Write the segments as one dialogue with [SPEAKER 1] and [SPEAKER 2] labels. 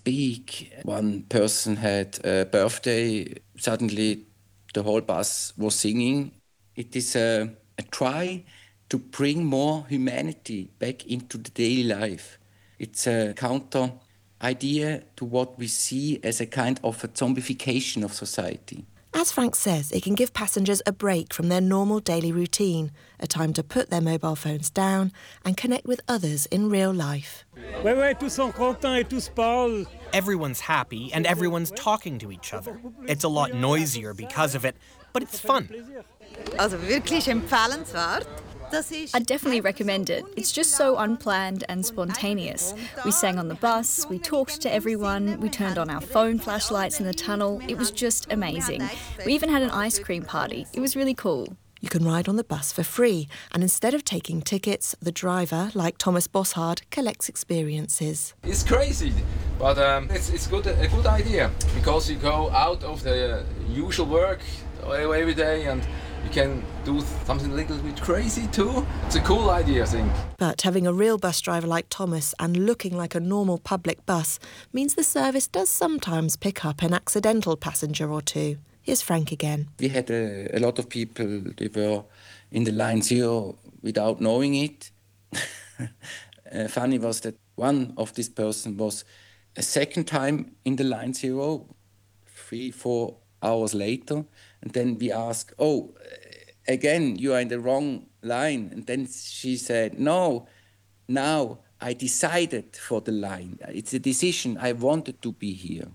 [SPEAKER 1] speak. One person had a birthday. Suddenly, the whole bus was singing. It is a try to bring more humanity back into the daily life. It's a counter idea to what we see as a kind of a zombification of society.
[SPEAKER 2] As Frank says, it can give passengers a break from their normal daily routine, a time to put their mobile phones down and connect with others in real life.
[SPEAKER 3] Everyone's happy and everyone's talking to each other. It's a lot noisier because of it, but it's fun.
[SPEAKER 4] Also wirklich empfehlenswert.
[SPEAKER 5] I'd definitely recommend it. It's just so unplanned and spontaneous. We sang on the bus, we talked to everyone, we turned on our phone flashlights in the tunnel. It was just amazing. We even had an ice cream party. It was really cool.
[SPEAKER 2] You can ride on the bus for free, and instead of taking tickets, the driver, like Thomas Bossard, collects experiences.
[SPEAKER 6] It's crazy, but it's a good idea, because you go out of the usual work every day and you can do something a little bit crazy too. It's a cool idea, I think.
[SPEAKER 2] But having a real bus driver like Thomas and looking like a normal public bus means the service does sometimes pick up an accidental passenger or two. Here's Frank again.
[SPEAKER 1] We had a lot of people, they were in the line 0 without knowing it. Funny was that one of this person was a second time in the line 0, 3-4 hours later. And then we asked, again, you are in the wrong line. And then she said, no, now I decided for the line. It's a decision. I wanted to be here.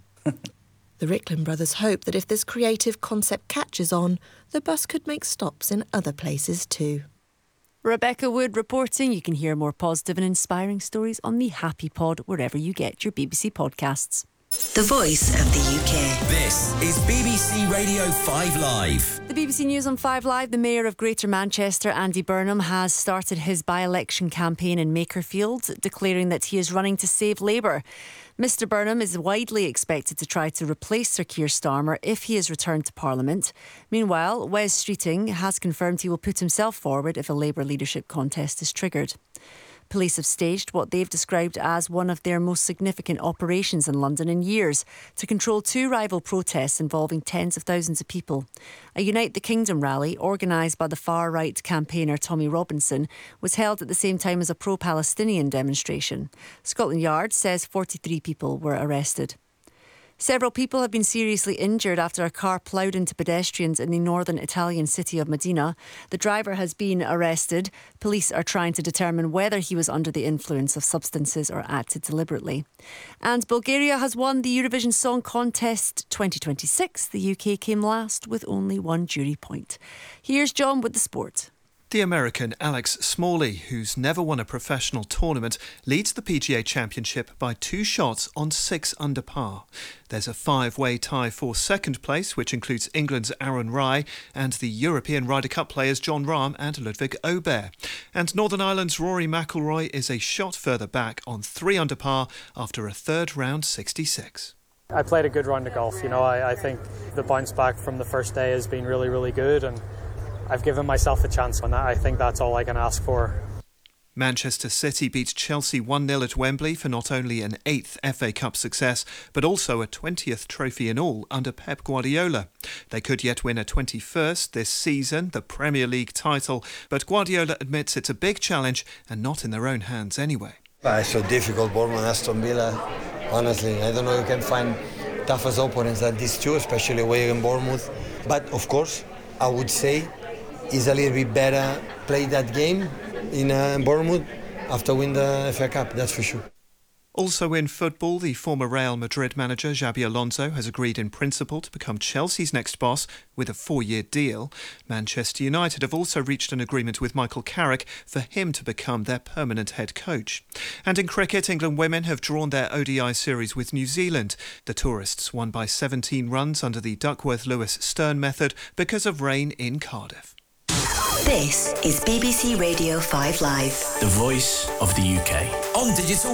[SPEAKER 2] The Ricklin brothers hope that if this creative concept catches on, the bus could make stops in other places too.
[SPEAKER 7] Rebecca Wood reporting. You can hear more positive and inspiring stories on the Happy Pod wherever you get your BBC podcasts.
[SPEAKER 8] The Voice of the UK.
[SPEAKER 9] This is BBC Radio 5 Live.
[SPEAKER 7] The BBC News on 5 Live. The Mayor of Greater Manchester, Andy Burnham, has started his by-election campaign in Makerfield, declaring that he is running to save Labour. Mr Burnham is widely expected to try to replace Sir Keir Starmer if he is returned to Parliament. Meanwhile, Wes Streeting has confirmed he will put himself forward if a Labour leadership contest is triggered. Police have staged what they've described as one of their most significant operations in London in years to control 2 rival protests involving tens of thousands of people. A Unite the Kingdom rally, organised by the far-right campaigner Tommy Robinson, was held at the same time as a pro-Palestinian demonstration. Scotland Yard says 43 people were arrested. Several people have been seriously injured after a car ploughed into pedestrians in the northern Italian city of Modena. The driver has been arrested. Police are trying to determine whether he was under the influence of substances or acted deliberately. And Bulgaria has won the Eurovision Song Contest 2026. The UK came last with only 1 jury point. Here's John with the sport.
[SPEAKER 10] The American Alex Smalley, who's never won a professional tournament, leads the PGA Championship by 2 shots on 6 under par. There's a 5-way tie for second place, which includes England's Aaron Rai and the European Ryder Cup players Jon Rahm and Ludwig Aubert. And Northern Ireland's Rory McIlroy is a shot further back on 3 under par after a third round 66.
[SPEAKER 11] I played a good round of golf. I think the bounce back from the first day has been really, really good, and I've given myself a chance on that. I think that's all I can ask for.
[SPEAKER 10] Manchester City beat Chelsea 1-0 at Wembley for not only an 8th FA Cup success, but also a 20th trophy in all under Pep Guardiola. They could yet win a 21st this season, the Premier League title, but Guardiola admits it's a big challenge and not in their own hands anyway.
[SPEAKER 12] It's so difficult, Bournemouth, Aston Villa. Honestly, I don't know if you can find tougher opponents than these two, especially away in Bournemouth. But of course, I would say it's a little bit better play that game in Bournemouth after win the FA Cup, that's for sure.
[SPEAKER 10] Also in football, the former Real Madrid manager Xabi Alonso has agreed in principle to become Chelsea's next boss with a 4-year deal. Manchester United have also reached an agreement with Michael Carrick for him to become their permanent head coach. And in cricket, England women have drawn their ODI series with New Zealand. The tourists won by 17 runs under the Duckworth-Lewis-Stern method because of rain in Cardiff.
[SPEAKER 8] This is BBC Radio 5 Live.
[SPEAKER 9] The Voice of the UK. On digital